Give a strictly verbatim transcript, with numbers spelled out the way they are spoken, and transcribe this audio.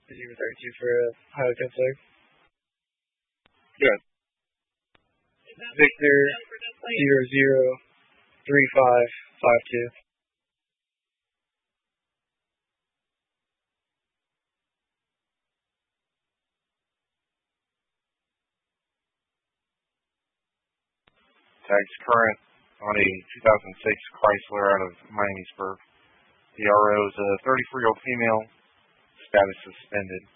zero thirty-two for a highway code flag. Good. Victor zero zero three five five two. Tags current on a two thousand six Chrysler out of Miamisburg. The R O is a thirty-four-year-old female. Status suspended.